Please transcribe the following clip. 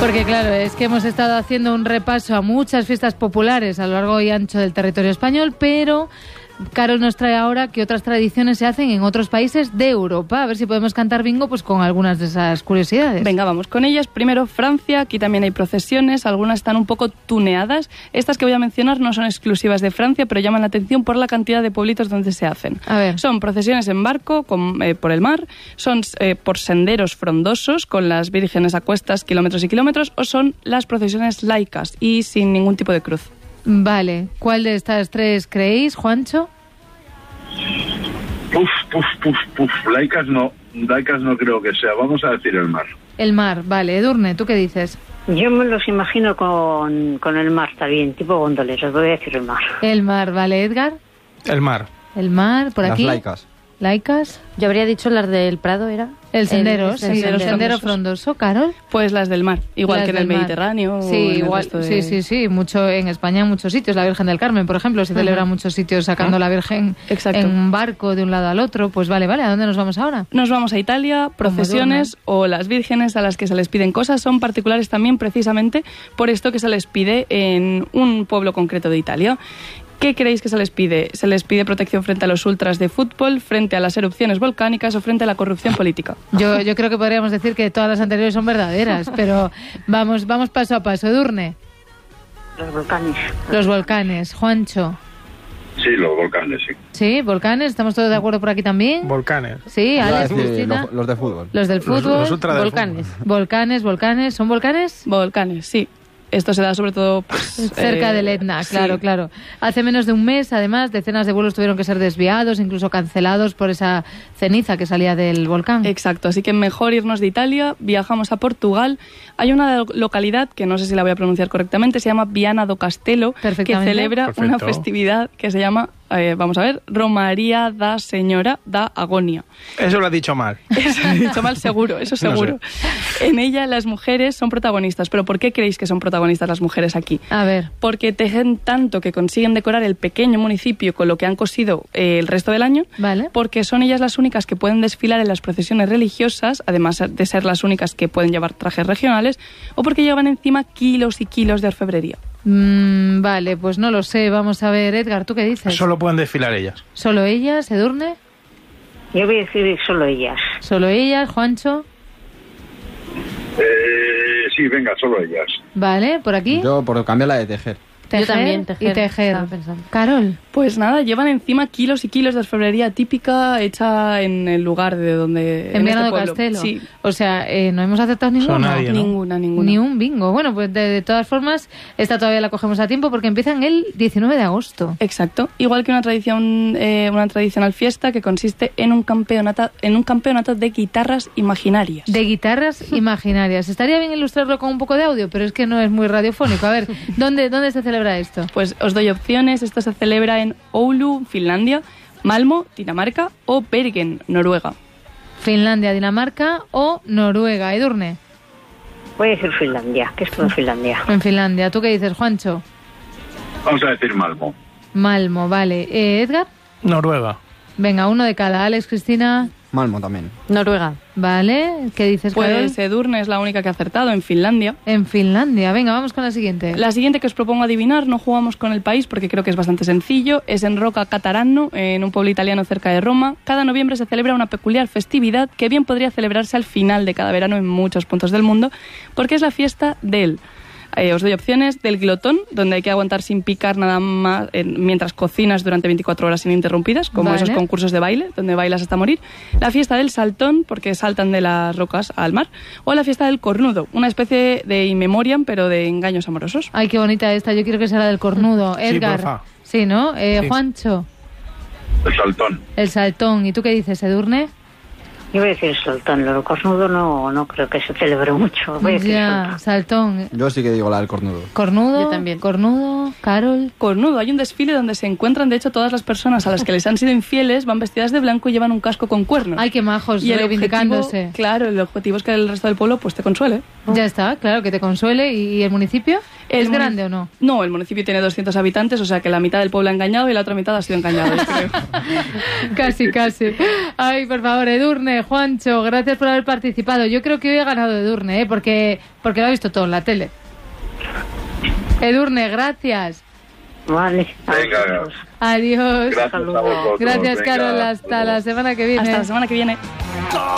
Porque claro, es que hemos estado haciendo un repaso a muchas fiestas populares a lo largo y ancho del territorio español, pero Carol nos trae ahora que otras tradiciones se hacen en otros países de Europa. A ver si podemos cantar bingo pues con algunas de esas curiosidades. Venga, vamos con ellas. Primero, Francia. Aquí también hay procesiones. Algunas están un poco tuneadas. Estas que voy a mencionar no son exclusivas de Francia, pero llaman la atención por la cantidad de pueblitos donde se hacen. A ver. Son procesiones en barco por el mar, son por senderos frondosos con las vírgenes a cuestas kilómetros y kilómetros, o son las procesiones laicas y sin ningún tipo de cruz. Vale. ¿Cuál de estas tres creéis, Juancho? Laicas no creo que sea. Vamos a decir el mar. El mar, vale. Edurne, ¿tú qué dices? Yo me los imagino con el mar también, tipo gondoleros. Voy a decir el mar. El mar, vale. Edgar. El mar. El mar, por aquí. Las laicas. ¿Laicas? Yo habría dicho las del Prado, ¿era? El sendero, el sendero frondoso. ¿Carol? Pues las del mar, igual Las que en el del mar. Mediterráneo. Sí, o en el igual, resto de... sí, mucho en España en muchos sitios. La Virgen del Carmen, por ejemplo, se celebra en muchos sitios sacando la Virgen en un barco de un lado al otro. Pues vale, ¿a dónde nos vamos ahora? Nos vamos a Italia. Procesiones o las vírgenes a las que se les piden cosas son particulares también precisamente por esto que se les pide en un pueblo concreto de Italia. ¿Qué creéis que se les pide? ¿Se les pide protección frente a los ultras de fútbol, frente a las erupciones volcánicas o frente a la corrupción política? Yo creo que podríamos decir que todas las anteriores son verdaderas, pero vamos paso a paso. Edurne. Los volcanes. Los volcanes. Juancho. Sí, los volcanes, sí. Sí, volcanes. ¿Estamos todos de acuerdo por aquí también? Volcanes. Sí, Alex, Iba a decir Cristina. los de fútbol. Los del fútbol. Los ultra del Volcanes. Volcanes. ¿Son volcanes? Volcanes, sí. Esto se da sobre todo pues, cerca del Etna, claro, sí. claro. Hace menos de un mes, además, decenas de vuelos tuvieron que ser desviados, incluso cancelados por esa ceniza que salía del volcán. Exacto, así que mejor irnos de Italia, viajamos a Portugal. Hay una localidad, que no sé si la voy a pronunciar correctamente, se llama Viana do Castelo, que celebra una festividad que se llama, vamos a ver, Romaría da Señora da Agonia. Eso lo has dicho mal. Eso lo he dicho mal, seguro, eso seguro. No sé. En ella las mujeres son protagonistas, pero ¿por qué creéis que son protagonistas las mujeres aquí? A ver. Porque tejen tanto que consiguen decorar el pequeño municipio con lo que han cosido el resto del año, Vale. porque son ellas las únicas que pueden desfilar en las procesiones religiosas, además de ser las únicas que pueden llevar trajes regionales, o porque llevan encima kilos y kilos de orfebrería. Vale, pues no lo sé. Vamos a ver, Edgar, ¿tú qué dices? Solo pueden desfilar ellas. ¿Solo ellas, Edurne? Yo voy a decir solo ellas. ¿Solo ellas, Juancho? Sí, venga, solo ellas. Vale, ¿por aquí? Yo por cambiar la de tejer. Yo también, tejer. Y tejer. Estaba pensando. Carol. Pues nada, llevan encima kilos y kilos de orfebrería típica hecha en el lugar de donde... En Viana este do pueblo. Castelo. Sí. O sea, no hemos aceptado ninguno. Nadie, ¿no? Ninguna. Ni un bingo. Bueno, pues de todas formas, esta todavía la cogemos a tiempo porque empiezan el 19 de agosto. Exacto. Igual que una tradicional fiesta que consiste en un campeonato de guitarras imaginarias. De guitarras imaginarias. Estaría bien ilustrarlo con un poco de audio, pero es que no es muy radiofónico. A ver, ¿dónde se celebra esto? Pues os doy opciones. Esto se celebra en Oulu, Finlandia, Malmo, Dinamarca o Bergen, Noruega. Finlandia, Dinamarca o Noruega. Edurne. Voy a decir Finlandia, que es todo en Finlandia. En Finlandia. ¿Tú qué dices, Juancho? Vamos a decir Malmo. Malmo, vale. Edgar. Noruega. Venga, uno de cada. Alex, Cristina. Malmo también. Noruega. Vale. ¿Qué dices, Carol? Pues Edurne es la única que ha acertado, en Finlandia. En Finlandia. Venga, vamos con la siguiente. La siguiente que os propongo adivinar, no jugamos con el país porque creo que es bastante sencillo, es en Rocca Catarano, en un pueblo italiano cerca de Roma. Cada noviembre se celebra una peculiar festividad que bien podría celebrarse al final de cada verano en muchos puntos del mundo, porque es la fiesta del... os doy opciones: del glotón, donde hay que aguantar sin picar nada más mientras cocinas durante 24 horas ininterrumpidas, como Vale. esos concursos de baile, donde bailas hasta morir. La fiesta del saltón, porque saltan de las rocas al mar. O la fiesta del cornudo, una especie de in memoriam, pero de engaños amorosos. Ay, qué bonita esta. Yo quiero que sea la del cornudo. Sí, Edgar. porfa. Sí, ¿no? Sí. Juancho. El saltón. El saltón. ¿Y tú qué dices, Edurne? Yo voy a decir Saltón, lo cornudo no creo que se celebre mucho. Voy a decir Ya, Saltón. saltón. Yo sí que digo la del cornudo. Cornudo. Yo también. Cornudo. Carol. Cornudo, hay un desfile donde se encuentran, de hecho, todas las personas a las que les han sido infieles van vestidas de blanco y llevan un casco con cuernos. Ay, qué majos, y el reivindicándose. objetivo, claro, el objetivo es que el resto del pueblo pues te consuele. Ya está, claro, que te consuele. ¿Y el municipio? ¿Es grande o no? No, el municipio tiene 200 habitantes, o sea que la mitad del pueblo ha engañado y la otra mitad ha sido engañada, yo creo. Casi, casi. Ay, por favor, Edurne, Juancho, gracias por haber participado. Yo creo que hoy he ganado Edurne, porque lo ha visto todo en la tele. Edurne, gracias. Vale. Venga. Adiós. Gracias a vosotros. Gracias, Venga, Carol. Hasta la semana que viene. Hasta la semana que viene.